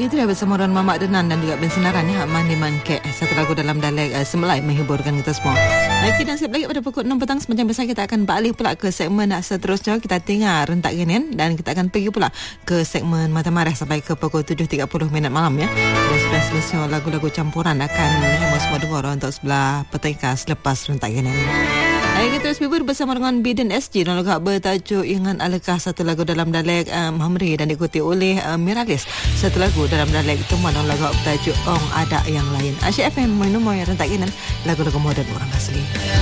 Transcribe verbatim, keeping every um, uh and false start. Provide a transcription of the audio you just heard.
Itulah bersama Ron Mamak Denan dan juga Ben Senaran ya, Mandi Mankek. Satu lagu dalam dialek uh, Semelai menghiburkan kita semua. Okey, dan siap lagi pada pukul enam petang semacam biasa kita akan beralih pula ke segmen seterusnya. Kita tinggal rentak ginian dan kita akan pergi pula ke segmen Mata Marah sampai ke pukul tujuh tiga puluh minit malam ya. Dan sudah selesai lagu-lagu campuran akan hemo semua dengar untuk sebelah petang selepas rentak ginian. Hai, kita terus bibur bersama dengan Bidin S G dan lagu bertajuk Ingat Alekah, satu lagu dalam dialek um, Hamri dan diikuti oleh um, Miralis, satu lagu dalam dialek Teman dan lagu bertajuk Ong Ada Yang Lain. Asyik F M minum yang rentak ginian lagu-lagu moden orang asli.